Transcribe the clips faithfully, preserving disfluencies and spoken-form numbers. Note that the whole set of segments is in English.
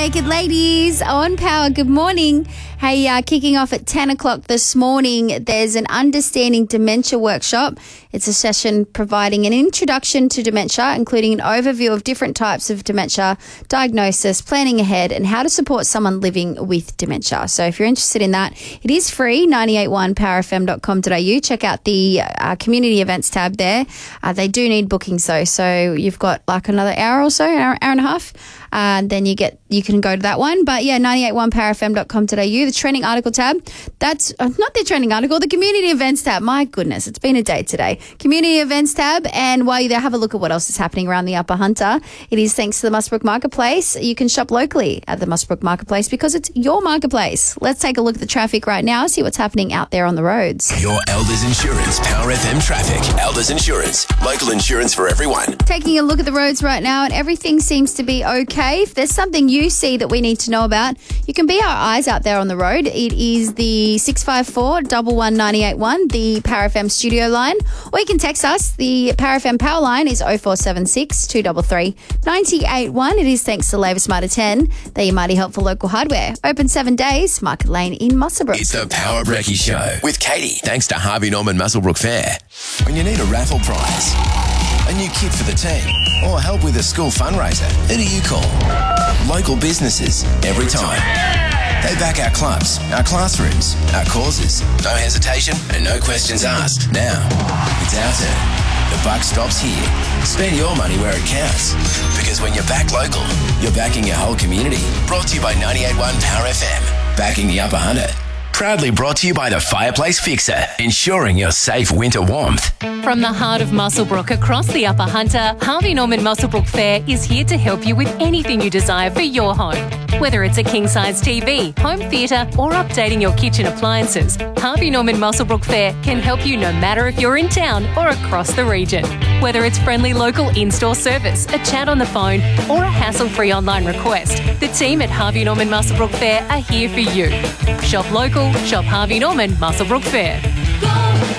Naked Ladies on Power. Good morning. Hey, uh, kicking off at ten o'clock this morning, there's an Understanding Dementia workshop. It's a session providing an introduction to dementia, including an overview of different types of dementia, diagnosis, planning ahead, and how to support someone living with dementia. So if you're interested in that, it is free, ninety-eight point one power f m dot com dot a u. Check out the uh, community events tab there. Uh, they do need bookings though, so you've got like another hour or so, hour, hour and a half. Uh, then you get you can go to that one. But yeah, ninety-eight point one power f m dot com dot a u, the trending article tab. That's uh, not the trending article, the community events tab. My goodness, it's been a day today. Community events tab. And while you're there, have a look at what else is happening around the Upper Hunter. It is thanks to the Muswellbrook Marketplace. You can shop locally at the Muswellbrook Marketplace because it's your marketplace. Let's take a look at the traffic right now, see what's happening out there on the roads. Your Elders Insurance Power F M traffic. Elders Insurance, local insurance for everyone. Taking a look at the roads right now, and everything seems to be okay. If there's something you see that we need to know about, you can be our eyes out there on the road. It is the six five four, one one nine eight one, the Power F M studio line, or you can text us. The Power F M power line is oh four seven six, two three three, nine eight one. It is thanks to Laver Smarter ten. They're your mighty helpful local hardware. Open seven days, Market Lane in Muswellbrook. It's the Power Brekkie Show with Katie, thanks to Harvey Norman Muswellbrook Fair. When you need a raffle prize, a new kit for the team, or help with a school fundraiser, who do you call? Local businesses, every time. They back our clubs, our classrooms, our causes. No hesitation and no questions asked. Now, it's our turn. The buck stops here. Spend your money where it counts. Because when you're back local, you're backing your whole community. Brought to you by ninety-eight point one Power F M. Backing the Upper Hunter. Proudly brought to you by the Fireplace Fixer, ensuring your safe winter warmth. From the heart of Muswellbrook across the Upper Hunter, Harvey Norman Muswellbrook Fair is here to help you with anything you desire for your home. Whether it's a king-size T V, home theatre or updating your kitchen appliances, Harvey Norman Muswellbrook Fair can help you no matter if you're in town or across the region. Whether it's friendly local in-store service, a chat on the phone or a hassle-free online request, the team at Harvey Norman Muswellbrook Fair are here for you. Shop local, shop Harvey Norman Muswellbrook Fair. Go,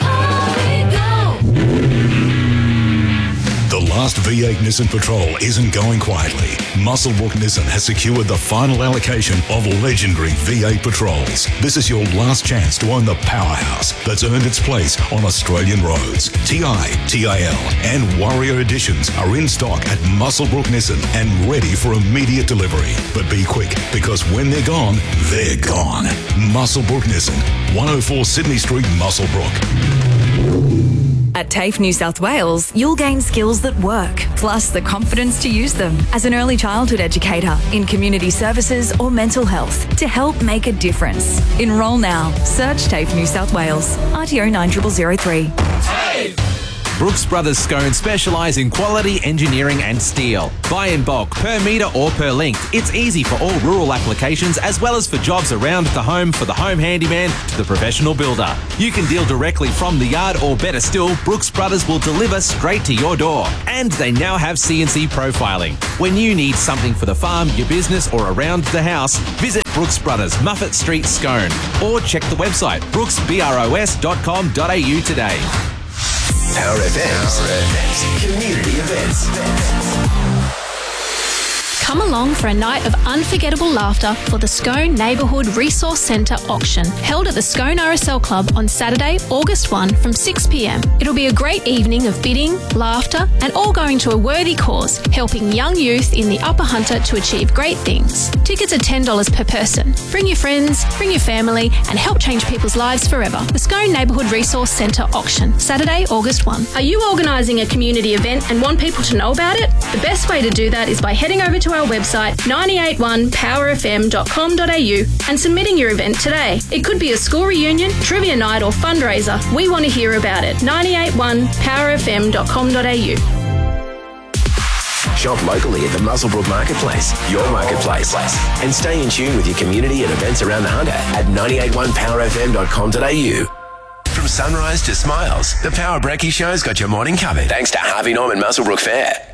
Harvey, go! The last V eight Nissan Patrol isn't going quietly. Muswellbrook Nissan has secured the final allocation of legendary V eight Patrols. This is your last chance to own the powerhouse that's earned its place on Australian roads. T I, T I L and Warrior Editions are in stock at Muswellbrook Nissan and ready for immediate delivery. But be quick, because when they're gone, they're gone. Muswellbrook Nissan, one oh four Sydney Street, Muswellbrook. At TAFE New South Wales, you'll gain skills that work, plus the confidence to use them as an early childhood educator in community services or mental health to help make a difference. Enrol now. Search TAFE New South Wales. R T O nine zero zero zero three. TAFE! Brooks Brothers Scone specialise in quality engineering and steel. Buy in bulk, per metre or per length. It's easy for all rural applications as well as for jobs around the home, for the home handyman to the professional builder. You can deal directly from the yard, or better still, Brooks Brothers will deliver straight to your door. And they now have C N C profiling. When you need something for the farm, your business or around the house, visit Brooks Brothers, Muffet Street, Scone, or check the website brooks bros dot com dot a u today. Power F M's community events. Come along for a night of unforgettable laughter for the Scone Neighbourhood Resource Centre auction, held at the Scone R S L Club on Saturday, August first from six p m. It'll be a great evening of bidding, laughter and all going to a worthy cause, helping young youth in the Upper Hunter to achieve great things. Tickets are ten dollars per person. Bring your friends, bring your family and help change people's lives forever. The Scone Neighbourhood Resource Centre auction, Saturday, August first. Are you organising a community event and want people to know about it? The best way to do that is by heading over to our website ninety-eight point one power f m dot com dot a u and submitting your event today. It could be a school reunion, trivia night or fundraiser. We want to hear about it. ninety-eight point one power f m dot com dot a u. Shop locally at the Muswellbrook Marketplace, your marketplace. And stay in tune with your community and events around the Hunter at ninety-eight point one power f m dot com dot a u. From sunrise to smiles, the Power Brekkie Show's got your morning covered. Thanks to Harvey Norman Muswellbrook Fair.